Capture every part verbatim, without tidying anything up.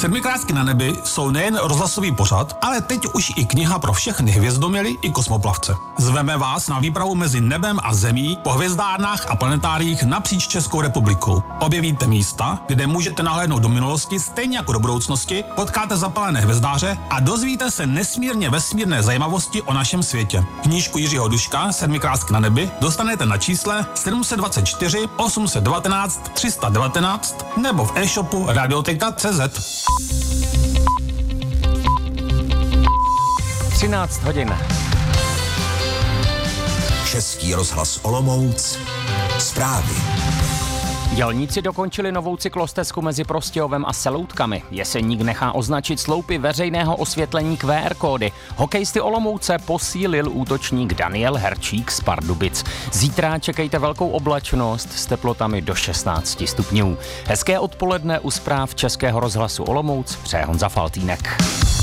Sedmikrásky na nebi jsou nejen rozhlasový pořad, ale teď už i kniha pro všechny hvězdoměly i kosmoplavce. Zveme vás na výpravu mezi nebem a zemí po hvězdárnách a planetáriích napříč Českou republikou. Objevíte místa, kde můžete nahlédnout do minulosti stejně jako do budoucnosti, potkáte zapalené hvězdáře a dozvíte se nesmírně vesmírné zajímavosti o našem světě. Knížku Jiřího Duška Sedmikrásky na nebi dostanete na čísle sedm set dvacet čtyři osm set devatenáct tři sta devatenáct nebo v e-shopu radioteka tečka cé zet. třináct hodin. Český rozhlas Olomouc. Zprávy. Dělníci dokončili novou cyklostezku mezi Prostějovem a Seloutkami. Jeseník nechá označit sloupy veřejného osvětlení Q R kódy. Hokejisty Olomouce posílil útočník Daniel Herčík z Pardubic. Zítra čekejte velkou oblačnost s teplotami do šestnáct stupňů. Hezké odpoledne u zpráv Českého rozhlasu Olomouc přeje Honza Faltýnek.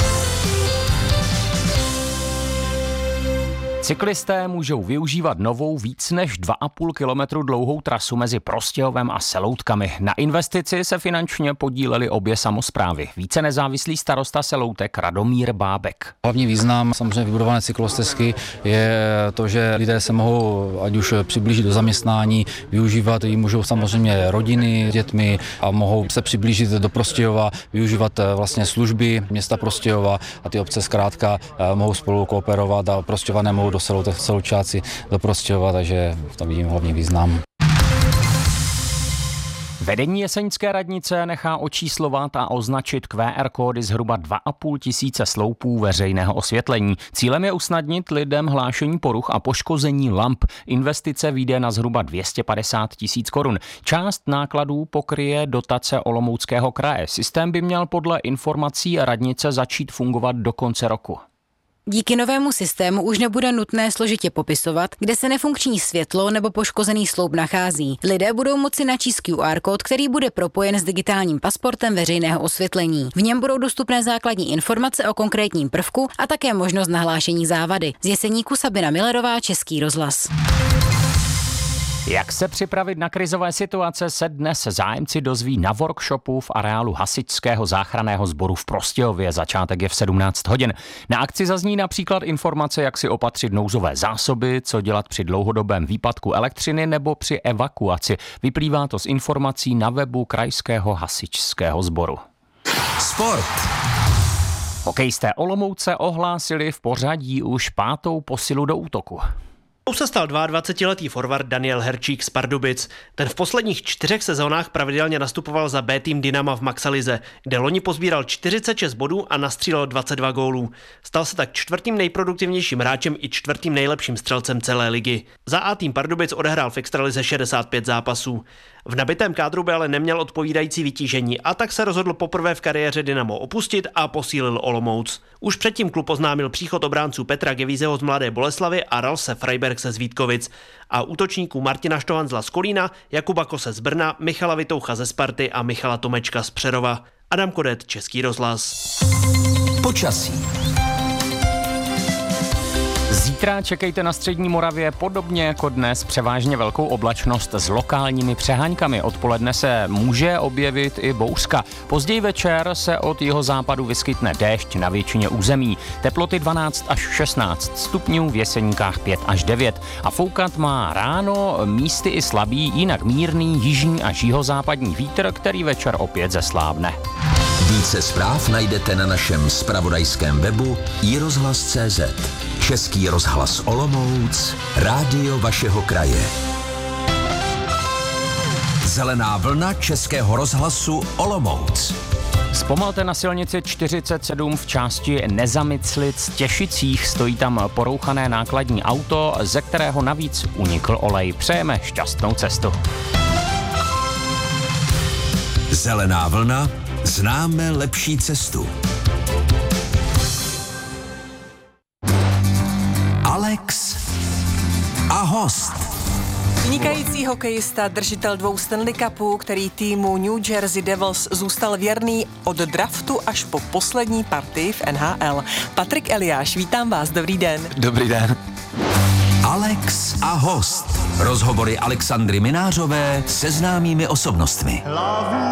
Cyklisté můžou využívat novou víc než dva a půl kilometru dlouhou trasu mezi Prostějovem a Seloutkami. Na investici se finančně podílely obě samosprávy. Více nezávislý starosta Seloutek Radomír Bábek. Hlavní význam samozřejmě vybudované cyklostezky je to, že lidé se mohou ať už přiblížit do zaměstnání, využívat ji můžou samozřejmě rodiny s dětmi a mohou se přiblížit do Prostějova, využívat vlastně služby města Prostějova a ty obce zkrátka mohou spolu kooperovat a Prostějované mohou do Seloutek, Seloučáci do Prostějova, takže tam vidím hlavní význam. Vedení Jeseňské radnice nechá očíslovat a označit Q R kódy zhruba dva a půl tisíce sloupů veřejného osvětlení. Cílem je usnadnit lidem hlášení poruch a poškození lamp. Investice vyjde na zhruba dvě stě padesát tisíc korun. Část nákladů pokryje dotace Olomouckého kraje. Systém by měl podle informací radnice začít fungovat do konce roku. Díky novému systému už nebude nutné složitě popisovat, kde se nefunkční světlo nebo poškozený sloup nachází. Lidé budou moci načíst Q R kód, který bude propojen s digitálním pasportem veřejného osvětlení. V něm budou dostupné základní informace o konkrétním prvku a také možnost nahlášení závady. Z Jeseníku Sabina Millerová, Český rozhlas. Jak se připravit na krizové situace, se dnes zájemci dozví na workshopu v areálu Hasičského záchranného sboru v Prostějově. Začátek je v sedmnáct hodin. Na akci zazní například informace, jak si opatřit nouzové zásoby, co dělat při dlouhodobém výpadku elektřiny nebo při evakuaci. Vyplývá to z informací na webu Krajského hasičského sboru. Sport. Hokejisté Olomouce ohlásili v pořadí už pátou posilu do útoku. Už se stal dvaadvacetiletý forward Daniel Herčík z Pardubic. Ten v posledních čtyřech sezónách pravidelně nastupoval za B tým Dynama v Maxalize, kde loni pozbíral čtyřicet šest bodů a nastřílel dvacet dva gólů. Stal se tak čtvrtým nejproduktivnějším hráčem i čtvrtým nejlepším střelcem celé ligy. Za A tým Pardubic odehrál v extralize šedesát pět zápasů. V nabitém kádru by ale neměl odpovídající vytížení a tak se rozhodl poprvé v kariéře Dynamo opustit a posílil Olomouc. Už předtím klub oznámil příchod obránců Petra Gevízeho z Mladé Boleslavi a Ralse Freiberg se z Vítkovic a útočníků Martina Štohanzla z Kolína, Jakuba Kose z Brna, Michala Vitoucha ze Sparty a Michala Tomečka z Přerova. Adam Kodet, Český rozhlas. Počasí. Zítra čekejte na střední Moravě podobně jako dnes převážně velkou oblačnost s lokálními přeháňkami. Odpoledne se může objevit i bouřka. Později večer se od jihozápadu vyskytne déšť na většině území. Teploty dvanáct až šestnáct stupňů, v Jeseníkách pět až devět. A foukat má ráno, místy i slabý, jinak mírný jižní až jihozápadní vítr, který večer opět zeslábne. Více zpráv najdete na našem zpravodajském webu i rozhlas tečka cé zet. Český rozhlas Olomouc, rádio vašeho kraje. Zelená vlna Českého rozhlasu Olomouc. Zpomalte na silnici čtyřicet sedm v části Nezamyclic Těšicích. Stojí tam porouchané nákladní auto, ze kterého navíc unikl olej. Přejeme šťastnou cestu. Zelená vlna, známe lepší cestu. Alex a host. Vynikající hokejista, držitel dvou Stanley Cupů, který týmu New Jersey Devils zůstal věrný od draftu až po poslední partii v N H L. Patrik Eliáš, vítám vás, dobrý den. Dobrý den. Alex a host. Rozhovory Alexandry Minářové se známými osobnostmi.